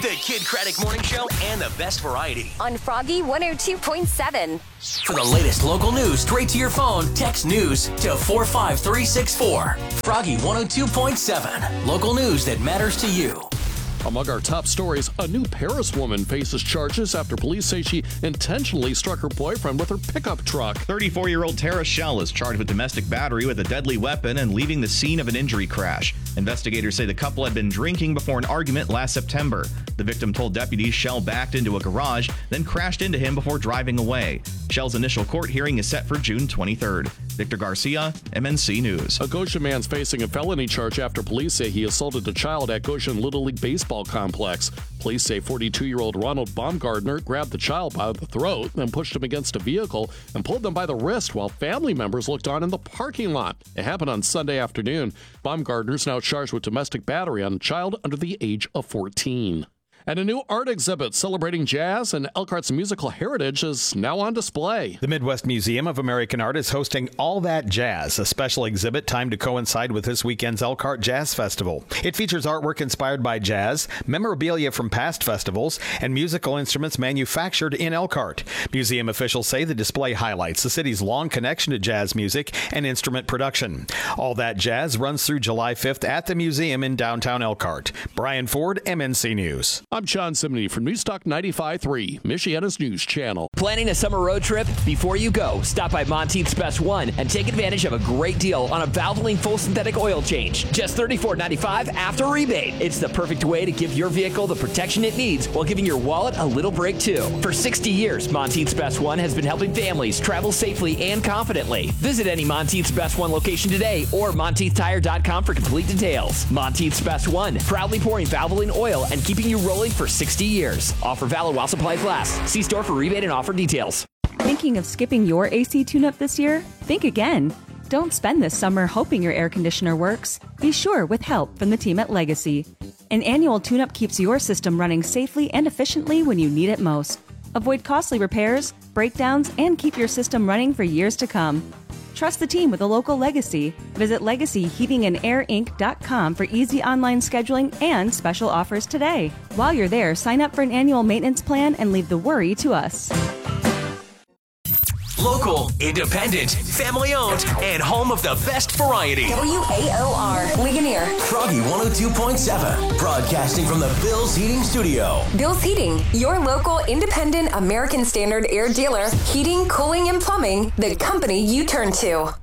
The Kid Craddock Morning Show and the best variety. On Froggy 102.7. For the latest local news straight to your phone, text news to 45364. Froggy 102.7. Local news that matters to you. Among our top stories, a new Paris woman faces charges after police say she intentionally struck her boyfriend with her pickup truck. 34-year-old Tara Shell is charged with domestic battery with a deadly weapon and leaving the scene of an injury crash. Investigators say the couple had been drinking before an argument last September. The victim told deputies Shell backed into a garage, then crashed into him before driving away. Shell's initial court hearing is set for June 23rd. Victor Garcia, MNC News. A Goshen man's facing a felony charge after police say he assaulted a child at Goshen Little League Baseball complex. Police say 42-year-old Ronald Baumgartner grabbed the child by the throat, then pushed him against a vehicle and pulled them by the wrist while family members looked on in the parking lot. It happened on Sunday afternoon. Baumgartner's now charged with domestic battery on a child under the age of 14. And a new art exhibit celebrating jazz and Elkhart's musical heritage is now on display. The Midwest Museum of American Art is hosting All That Jazz, a special exhibit timed to coincide with this weekend's Elkhart Jazz Festival. It features artwork inspired by jazz, memorabilia from past festivals, and musical instruments manufactured in Elkhart. Museum officials say the display highlights the city's long connection to jazz music and instrument production. All That Jazz runs through July 5th at the museum in downtown Elkhart. Brian Ford, MNC News. I'm John Simney from Newstalk 95.3, Michiana's news channel. Planning a summer road trip? Before you go, stop by Monteith's Best One and take advantage of a great deal on a Valvoline full synthetic oil change. Just $34.95 after rebate. It's the perfect way to give your vehicle the protection it needs while giving your wallet a little break too. For 60 years, Monteith's Best One has been helping families travel safely and confidently. Visit any Monteith's Best One location today or MonteithTire.com for complete details. Monteith's Best One, proudly pouring Valvoline oil and keeping you rolling for 60 years. Offer valid while supplies last. See store for rebate and offer details. Thinking of skipping your AC tune-up this year? Think again. Don't spend this summer hoping your air conditioner works. Be sure with help from the team at Legacy. An annual tune-up keeps your system running safely and efficiently when you need it most. Avoid costly repairs, breakdowns, and keep your system running for years to come. Trust the team with a local Legacy. Visit LegacyHeatingandAirInc.com for easy online scheduling and special offers today. While you're there, sign up for an annual maintenance plan and leave the worry to us. Local, independent, family-owned, and home of the best variety. WAOR, Ligonier. Froggy 102.7, broadcasting from the Bill's Heating Studio. Bill's Heating, your local independent American Standard air dealer. Heating, cooling, and plumbing, the company you turn to.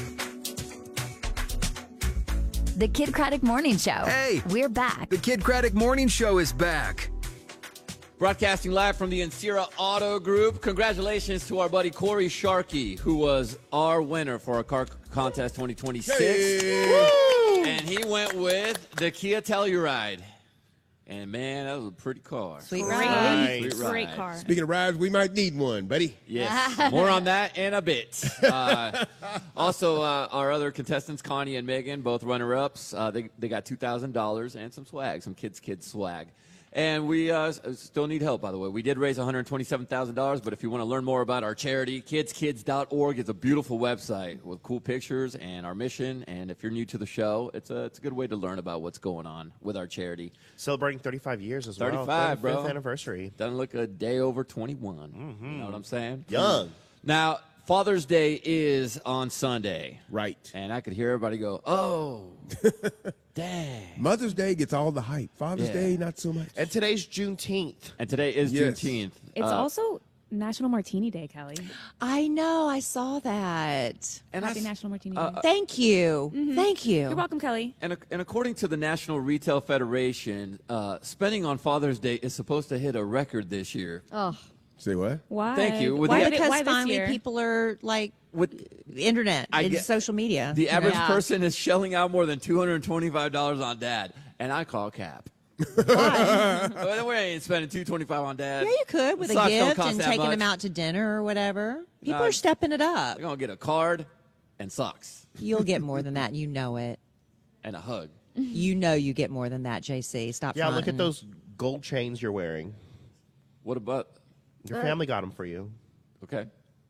The Kid Craddock Morning Show. Hey! We're back. The Kid Craddock Morning Show is back. Broadcasting live from the Encira Auto Group. Congratulations to our buddy Corey Sharkey, who was our winner for our car contest 2026. Hey. And he went with the Kia Telluride. And man, that was a pretty car. Sweet ride. Sweet ride. Great car. Speaking of rides, we might need one, buddy. Yes. More on that in a bit. Also, our other contestants, Connie and Megan, both runner-ups, they got $2,000 and some swag, some kids swag. And we still need help, by the way. We did raise $127,000, but if you want to learn more about our charity, kidskids.org is a beautiful website with cool pictures and our mission. And if you're new to the show, it's a good way to learn about what's going on with our charity. Celebrating 35 years as well. 35, bro. 35th anniversary. Doesn't look a day over 21. Mm-hmm. You know what I'm saying? Young. Now, Father's Day is on Sunday. Right. And I could hear everybody go, oh, dang. Mother's Day gets all the hype. Father's Day, not so much. And today's Juneteenth. And today is Juneteenth. It's also National Martini Day, Kelly. I know. I saw that. And Happy National Martini Day. Thank you. Mhm. Thank you. You're welcome, Kelly. And according to the National Retail Federation, spending on Father's Day is supposed to hit a record this year. Oh. Say what? Why? Thank you. Why? Because why this finally year? people are like with the internet and social media. The average person is shelling out more than $225 on dad, and I call cap. Why? Well, we ain't spending $225 on dad. Yeah, you could with a Socks don't gift cost and that taking much. them out to dinner or whatever. People No. are stepping it up. They're gonna get a card and socks You'll get more than that. You know it. and a hug. You know you get more than that, JC. Stop Yeah, look fronting. at those gold chains you're wearing. What about Your family got them for you. okay?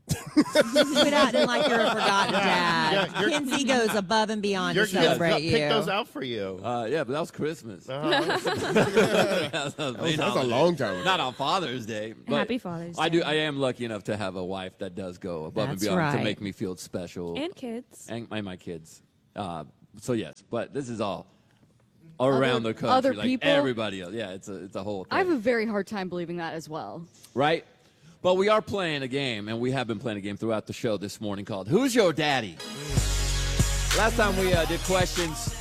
Quit acting like you're a forgotten dad. Yeah, Kinsey goes above and beyond Your to kids celebrate you. pick those out for you. Yeah, but that was Christmas. That's a long time ago. Not on Father's Day. But Happy Father's Day. I am lucky enough to have a wife that does go above and That's beyond to right. make me feel special. And kids. And my kids. So yes, but this is all around the country. other like people? everybody else. Yeah, it's a whole thing. I have a very hard time believing that as well. Right? But we are playing a game, and we have been playing a game throughout the show this morning called Who's Your Daddy? Last time we did questions.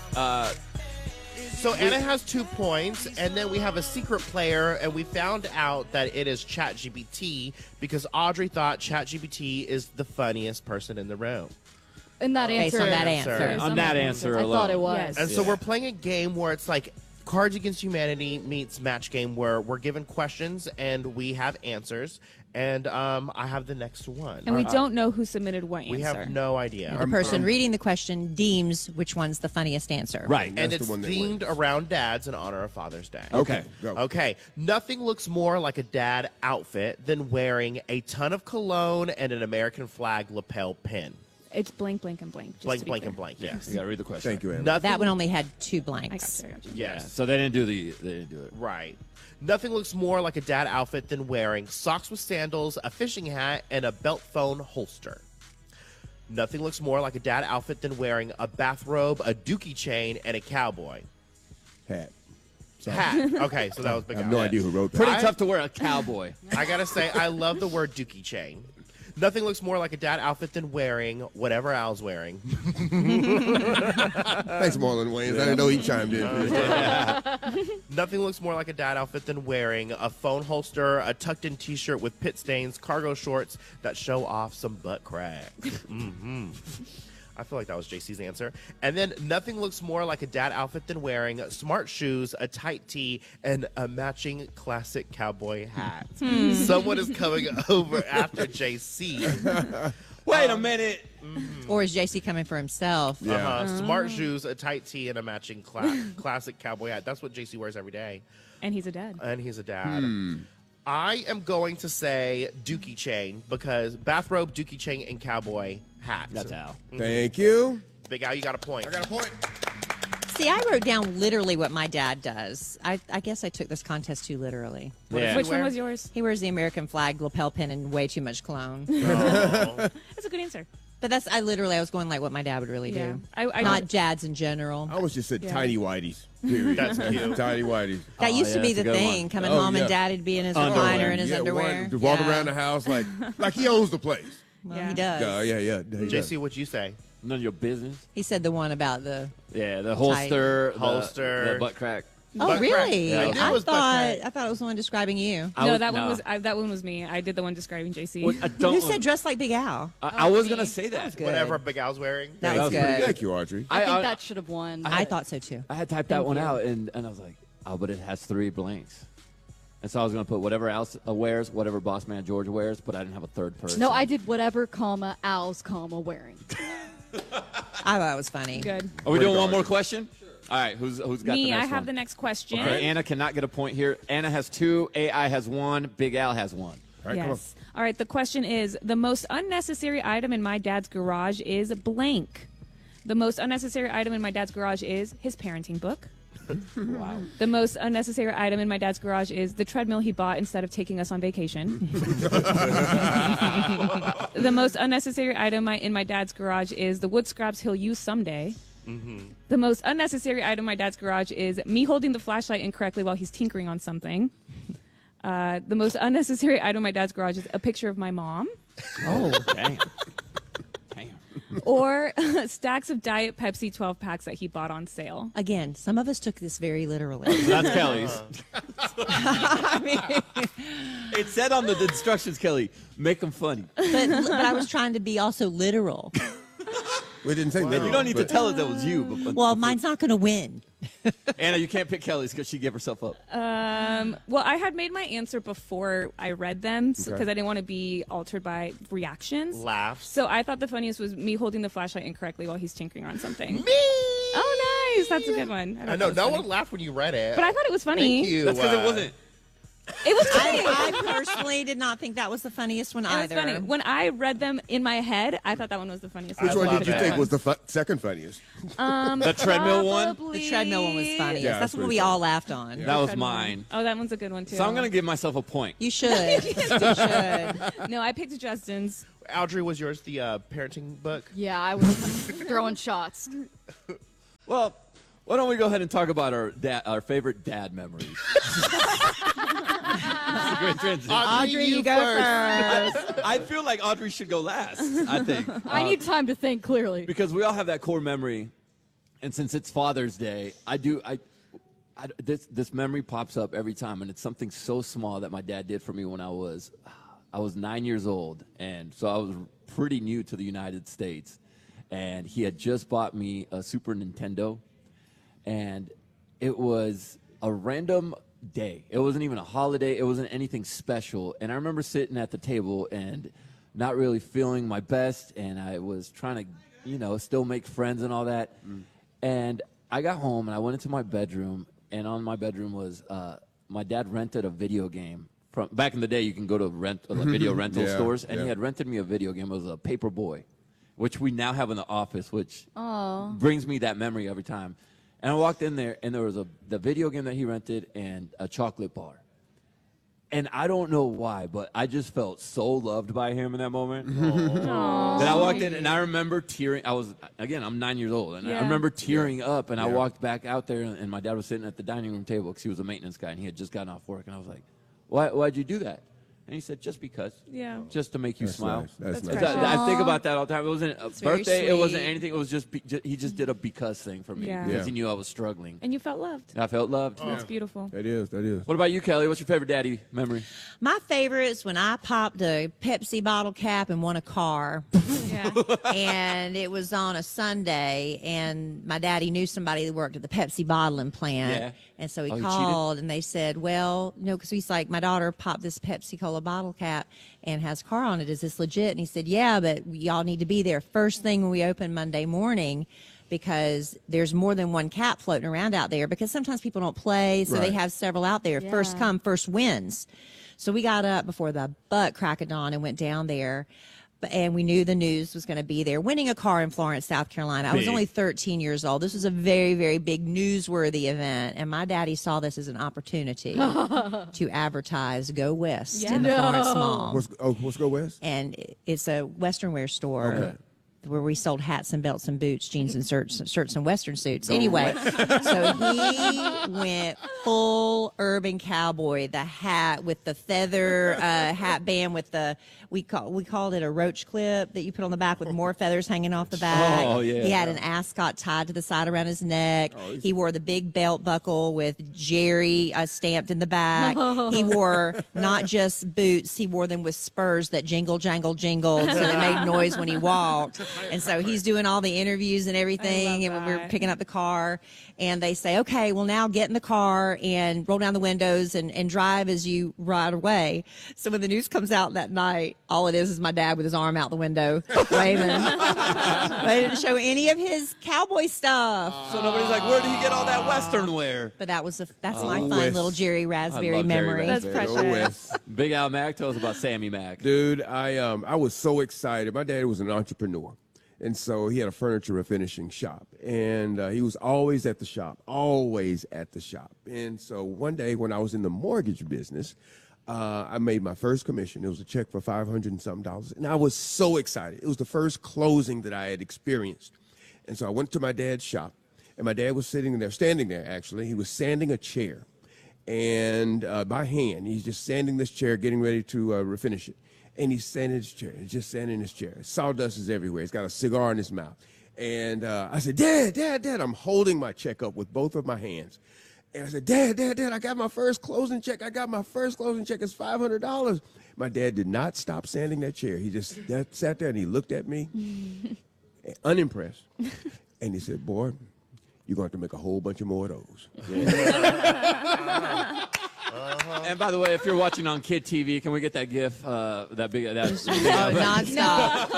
So Anna has 2 points, and then we have a secret player, and we found out that it is ChatGPT because Audrey thought ChatGPT is the funniest person in the room. And that Based answer. on that answer. Based On that answer I alone. thought it was. Yes. And so we're playing a game where it's like Cards Against Humanity meets Match Game, where we're given questions and we have answers. And I have the next one. And we don't know who submitted what answer. We have no idea. The person reading the question deems which one's the funniest answer. Right. And That's it's the one that themed wins. around dads in honor of Father's Day. Okay, go. Okay. Nothing looks more like a dad outfit than wearing a ton of cologne and an American flag lapel pin. It's blank, blank, and blank. Blank, blank, and blank. Yes. You got to read the question. Thank you, Anna. Nothing, That one only had 2 I blanks. got you. Yeah. Yes. So they didn't do it. Right. Nothing looks more like a dad outfit than wearing socks with sandals, a fishing hat, and a belt phone holster. Nothing looks more like a dad outfit than wearing a bathrobe, a dookie chain, and a cowboy Hat. Sorry. hat. Okay, so that was big. I have no idea who wrote that. Pretty tough to wear a cowboy. I gotta say, I love the word dookie chain. Nothing looks more like a dad outfit than wearing whatever Al's wearing. Thanks, Marlon Wayans. I didn't know he chimed in. Nothing looks more like a dad outfit than wearing a phone holster, a tucked-in T-shirt with pit stains, cargo shorts that show off some butt crack. I feel like that was JC's answer. And then nothing looks more like a dad outfit than wearing smart shoes, a tight tee, and a matching classic cowboy hat. Someone is coming over after JC. Wait a minute. Or is JC coming for himself? Smart shoes, a tight tee, and a matching classic cowboy hat. That's what JC wears every day. And he's a dad. And he's a dad. I am going to say dookie chain because bathrobe, dookie chain, and cowboy hat. That's Al. Thank you. Big Al, you got a point. I got a point. See, I wrote down literally what my dad does. I guess I took this contest too literally. Yeah. Which one was yours? He wears the American flag lapel pin and way too much cologne. That's a good answer. But I was going like what my dad would really Yeah. do. I Not dads in general. I almost just said Yeah. tidy whiteys. Period. That's cute. Tidy whiteys. That used to yeah, be that's the a good thing. one. Coming Oh, home and yeah. dad'd be in his Underwear. recliner and his underwear. To walk Yeah. around the house like he owns the place. Well, Yeah. he does. Yeah. JC, what'd you say? None of your business. He said the one about the. Yeah, the holster, Holster. the butt crack. Oh, Butt really? crack. Yeah, it was butt crack. I thought it was the one describing you. that one was me. I did the one describing JC. Well, I don't. Who said dressed like Big Al? I was gonna say that. Good. Whatever Big Al's wearing. That was pretty good. Thank you, Audrey. I think that should have won. I thought so too. I had typed that one out, and I was like, oh, but it has 3 blanks. And so I was going to put whatever Al wears, whatever Boss Man George wears, but I didn't have a third person. No, I did whatever, Al's, wearing. I thought it was funny. Good. Are we doing one more question? All right, who's got the Me, next I have one? the next question. Okay, Anna cannot get a point here. Anna has 2, AI has 1, Big Al has 1. All right, come on. Yes. All right, the question is, the most unnecessary item in my dad's garage is blank. The most unnecessary item in my dad's garage is his parenting book. Wow. The most unnecessary item in my dad's garage is the treadmill he bought instead of taking us on vacation. The most unnecessary item in my dad's garage is the wood scraps he'll use someday. The most unnecessary item in my dad's garage is me holding the flashlight incorrectly while he's tinkering on something. The most unnecessary item in my dad's garage is a picture of my mom. Oh, damn. Or stacks of Diet Pepsi 12 packs that he bought on sale. Again, some of us took this very literally. That's Kelly's. I mean, It said on the instructions, Kelly, make them funny. but I was trying to be also literal. We didn't say literal. You don't need to but- tell us that was you. But Well, mine's not going to win. Anna, you can't pick Kelly's because she gave herself up. Well, I had made my answer before I read them because Okay. I didn't want to be altered by reactions. Laughs. So I thought the funniest was me holding the flashlight incorrectly while he's tinkering on something. Me! Oh, nice. That's a good one. I know. No one laughed when you read it. But I thought it was funny. Thank you. That's because it wasn't It was funny. I personally did not think that was the funniest one It was either. funny. When I read them in my head, I thought that one was the funniest. Which one did you think was the the second funniest? The treadmill one? The treadmill one was funniest. Yeah, That's that's what pretty we funny. all laughed on. That was mine. Oh, that one's a good one too. So I'm going to give myself a point. You should. You should. No, I picked Justin's. Audrey, was yours the parenting book? Yeah, I was throwing shots. Well, why don't we go ahead and talk about our favorite dad memories? That's a great transition. Audrey, you go first. I feel like Audrey should go last, I think. I need time to think clearly. Because we all have that core memory, and since it's Father's Day, this memory pops up every time, and it's something so small that my dad did for me when I was 9 years old, and so I was pretty new to the United States, and he had just bought me a Super Nintendo, and it was a random day. It wasn't even a holiday. It wasn't anything special, and I remember sitting at the table and not really feeling my best, and I was trying to, still make friends and all that, and I got home, and I went into my bedroom, and on my bedroom was my dad rented a video game. From back in the day, you can go to video rental stores, and he had rented me a video game. It was a Paperboy, which we now have in the office, which brings me that memory every time. And I walked in there, and there was the video game that he rented and a chocolate bar. And I don't know why, but I just felt so loved by him in that moment. That I walked in, and I remember tearing. I'm 9 years old, and I remember tearing up, and I walked back out there, and my dad was sitting at the dining room table because he was a maintenance guy, and he had just gotten off work, and I was like, why'd you do that? And he said, just because. Yeah. Just to make you smile. Nice. That's nice. I think about that all the time. It wasn't a very birthday. It wasn't sweet. anything. It was just he just did a because thing for me Yeah. because he knew I was struggling. And you felt loved. I felt loved. That's beautiful. That is. What about you, Kelly? What's your favorite daddy memory? My favorite is when I popped a Pepsi bottle cap and won a car. Yeah. And it was on a Sunday, and my daddy knew somebody that worked at the Pepsi bottling plant. Yeah. And so he Oh, he called, and they said, well, no, because he's like, my daughter popped this Pepsi Cola bottle cap and has a car on it. Is this legit? And he said, yeah, but y'all need to be there first thing when we open Monday morning, because there's more than one cap floating around out there, because sometimes people don't play, so they Right. have several out there. Yeah. First come, first wins. So we got up before the butt crack of dawn and went down there. And we knew the news was going to be there. Winning a car in Florence, South Carolina. I was Big. only 13 years old. This was a very, very big newsworthy event. And my daddy saw this as an opportunity to advertise Go West in the Florence Mall. What's Go West? And it's a Western wear store where we sold hats and belts and boots, jeans and shirts and Western suits. Anyway, so he went full urban cowboy, the hat with the feather hat band with the, we called it a roach clip that you put on the back with more feathers hanging off the back. Oh, yeah. He had an ascot tied to the side around his neck. He wore the big belt buckle with Jerry stamped in the back. He wore not just boots, he wore them with spurs that jingle, jangle, jingled, so they made noise when he walked. And so he's doing all the interviews and everything, and when we're picking up the car, and they say, okay, well, now get in the car and roll down the windows and drive as you ride away. So when the news comes out that night, all it is my dad with his arm out the window waving. They didn't show any of his cowboy stuff. So nobody's like, where did he get all that Western wear? But that's my fun West. little Jerry I Raspberry love Jerry memory. That's Raspberry. precious. Go West. Big Al Mack, tell us about Sammy Mack. Dude, I was so excited. My dad was an entrepreneur, and so he had a furniture refinishing shop, and he was always at the shop. And so one day when I was in the mortgage business, I made my first commission. It was a check for $500 and something, and I was so excited. It was the first closing that I had experienced, and so I went to my dad's shop, and my dad was standing there actually. He was sanding a chair, and by hand, he's just sanding this chair, getting ready to refinish it. And he's sanding his chair. He's just sanding his chair. Sawdust is everywhere. He's got a cigar in his mouth. And I said, Dad, I'm holding my check up with both of my hands. And I said, Dad, I got my first closing check. It's $500. My dad did not stop sanding that chair. He just sat there and he looked at me, unimpressed. And he said, boy, you're going to have to make a whole bunch of more of those. And by the way, if you're watching on Kid TV, can we get that GIF? That big. Nonstop.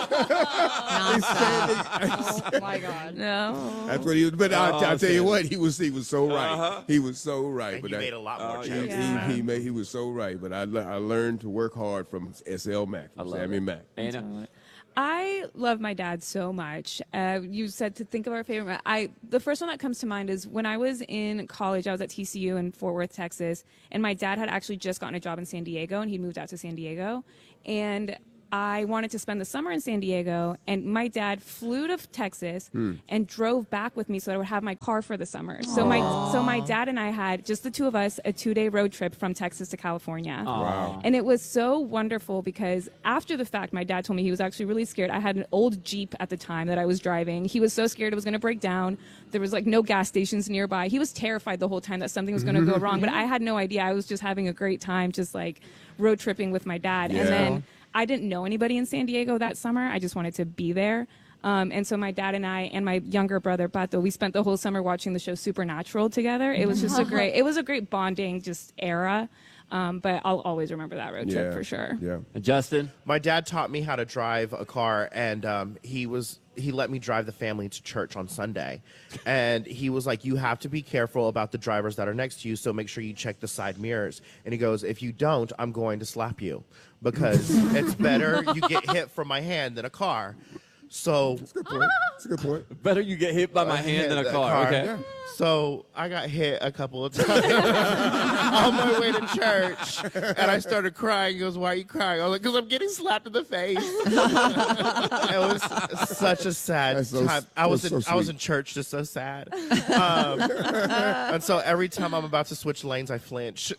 Oh my God. No. That's what he was. But I'll tell you what, he was so right. He was so right. And but he made a lot more jokes. He was so right. But I learned to work hard from SL Mack, from Sammy Mack. I love my dad so much. You said to think of our favorite. The first one that comes to mind is when I was in college. I was at TCU in Fort Worth, Texas, and my dad had actually just gotten a job in San Diego, and he moved out to San Diego, and I wanted to spend the summer in San Diego, and my dad flew to Texas and drove back with me so I would have my car for the summer. So my dad and I had, just the two of us, a 2-day road trip from Texas to California. Wow. And it was so wonderful because after the fact, my dad told me he was actually really scared. I had an old Jeep at the time that I was driving. He was so scared it was going to break down. There was like no gas stations nearby. He was terrified the whole time that something was going to go wrong, but I had no idea. I was just having a great time just like road tripping with my dad. Yeah. And then I didn't know anybody in San Diego that summer. I just wanted to be there. And so my dad and I and my younger brother, Pato, we spent the whole summer watching the show Supernatural together. It was just a great bonding just era. But I'll always remember that road trip for sure. Yeah. Justin? My dad taught me how to drive a car, and he let me drive the family to church on Sunday. And he was like, you have to be careful about the drivers that are next to you, so make sure you check the side mirrors. And he goes, if you don't, I'm going to slap you, because it's better you get hit from my hand than a car. So that's a good point. That's a good point. Better you get hit by my hand than a car. Okay. Yeah. So I got hit a couple of times on my way to church, and I started crying. He goes, "Why are you crying?" I was like, "Because I'm getting slapped in the face." It was such a sad time. I was in church, just so sad. And so every time I'm about to switch lanes, I flinch.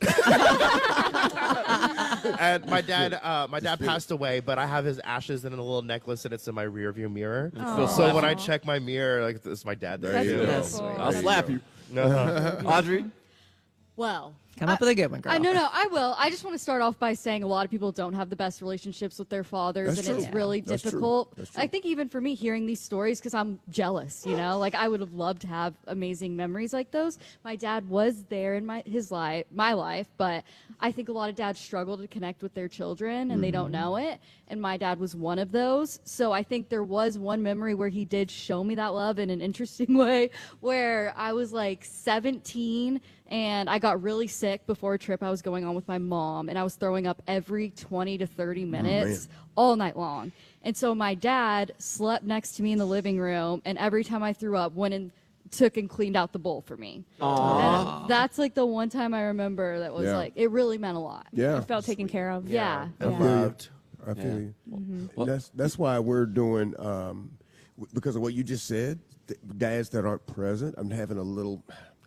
And my dad passed away, but I have his ashes in a little necklace, and it's in my rearview mirror. So when I check my mirror, like, it's my dad there. I'll slap you. Audrey? Well, come up with a good one, girl. I will. I just want to start off by saying a lot of people don't have the best relationships with their fathers, That's and true. it's really That's true. difficult. That's true. I think even for me, hearing these stories, because I'm jealous, like I would have loved to have amazing memories like those. My dad was there in my life, but I think a lot of dads struggle to connect with their children, and they don't know it. And my dad was one of those. So I think there was one memory where he did show me that love in an interesting way, where I was like 17 and I got really sick before a trip I was going on with my mom, and I was throwing up every 20 to 30 minutes all night long. And so my dad slept next to me in the living room, and every time I threw up, went and took and cleaned out the bowl for me. Aww. And that's like the one time I remember that was like, it really meant a lot. Yeah. I felt taken care of. Yeah. I feel you. That's why we're doing, because of what you just said, dads that aren't present, I'm having a little,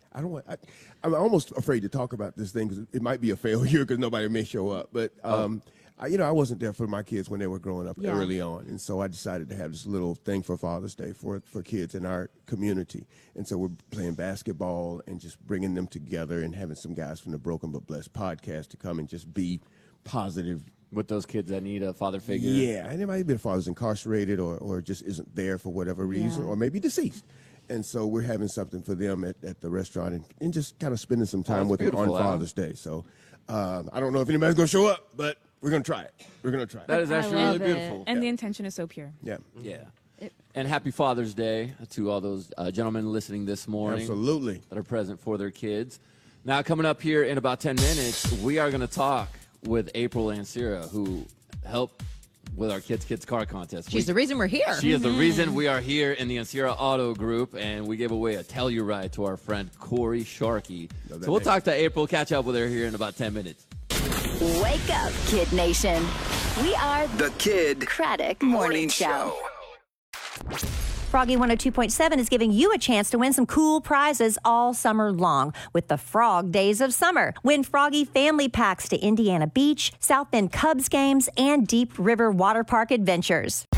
I'm almost afraid to talk about this thing because it might be a failure because nobody may show up. But, I wasn't there for my kids when they were growing up early on. And so I decided to have this little thing for Father's Day for kids in our community. And so we're playing basketball and just bringing them together and having some guys from the Broken But Blessed podcast to come and just be positive. With those kids that need a father figure. Yeah, and it might be the father's incarcerated or just isn't there for whatever reason, or maybe deceased. And so we're having something for them at the restaurant and just kind of spending some time with them on Father's Day. So I don't know if anybody's going to show up, but we're going to try it. We're going to try it. That is actually really beautiful. And the intention is so pure. Yeah. Yeah. And happy Father's Day to all those gentlemen listening this morning. Absolutely. That are present for their kids. Now, coming up here in about 10 minutes, we are going to talk with April Ancira, who helped with our Kids Car Contest. She's the reason we're here. She is the reason we are here in the Ancira Auto Group, and we gave away a Telluride to our friend Corey Sharkey. So we'll talk to April, catch up with her here in about 10 minutes. Wake up, Kid Nation. We are the Kid Craddock Morning Show. Froggy 102.7 is giving you a chance to win some cool prizes all summer long with the Frog Days of Summer. Win Froggy family packs to Indiana Beach, South Bend Cubs games, and Deep River Water Park adventures.